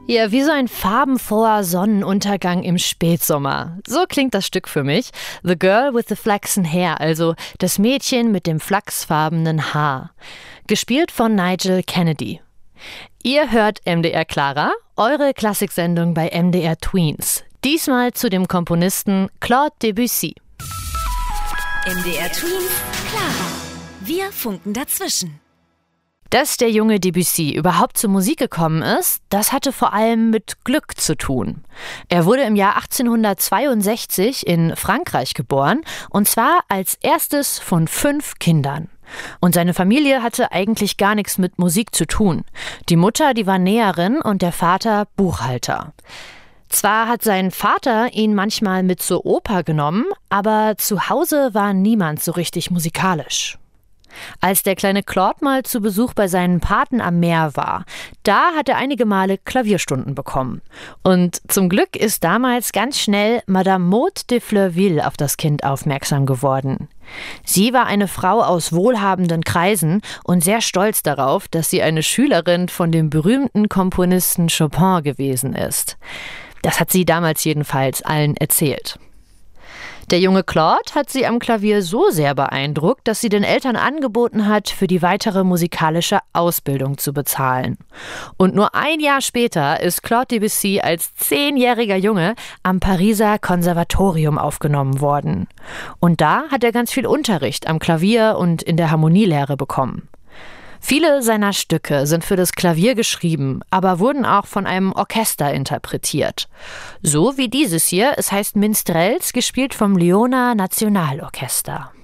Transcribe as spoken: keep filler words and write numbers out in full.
Ja, wie so ein farbenfroher Sonnenuntergang im Spätsommer. So klingt das Stück für mich. The Girl with the Flaxen Hair, also das Mädchen mit dem flachsfarbenen Haar. Gespielt von Nigel Kennedy. Ihr hört M D R Clara, eure Klassiksendung bei M D R Tweens. Diesmal zu dem Komponisten Claude Debussy. M D R Tweens, Clara. Wir funken dazwischen. Dass der junge Debussy überhaupt zur Musik gekommen ist, das hatte vor allem mit Glück zu tun. Er wurde im Jahr achtzehnhundertzweiundsechzig in Frankreich geboren, und zwar als erstes von fünf Kindern. Und seine Familie hatte eigentlich gar nichts mit Musik zu tun. Die Mutter, die war Näherin und der Vater Buchhalter. Zwar hat sein Vater ihn manchmal mit zur Oper genommen, aber zu Hause war niemand so richtig musikalisch. Als der kleine Claude mal zu Besuch bei seinen Paten am Meer war, da hat er einige Male Klavierstunden bekommen. Und zum Glück ist damals ganz schnell Madame Maud de Fleurville auf das Kind aufmerksam geworden. Sie war eine Frau aus wohlhabenden Kreisen und sehr stolz darauf, dass sie eine Schülerin von dem berühmten Komponisten Chopin gewesen ist. Das hat sie damals jedenfalls allen erzählt. Der junge Claude hat sie am Klavier so sehr beeindruckt, dass sie den Eltern angeboten hat, für die weitere musikalische Ausbildung zu bezahlen. Und nur ein Jahr später ist Claude Debussy als zehnjähriger Junge am Pariser Konservatorium aufgenommen worden. Und da hat er ganz viel Unterricht am Klavier und in der Harmonielehre bekommen. Viele seiner Stücke sind für das Klavier geschrieben, aber wurden auch von einem Orchester interpretiert. So wie dieses hier, es heißt Minstrels, gespielt vom Leona Nationalorchester.